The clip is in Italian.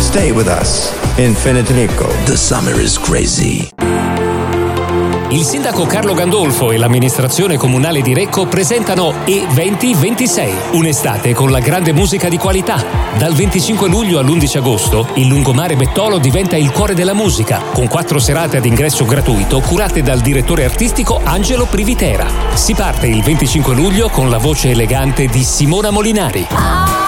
Stay with us. Infinite Nickel. The summer is crazy. Il sindaco Carlo Gandolfo e l'amministrazione comunale di Recco presentano E2026, un'estate con la grande musica di qualità. Dal 25 luglio all'11 agosto, il lungomare Bettolo diventa il cuore della musica, con 4 serate ad ingresso gratuito curate dal direttore artistico Angelo Privitera. Si parte il 25 luglio con la voce elegante di Simona Molinari.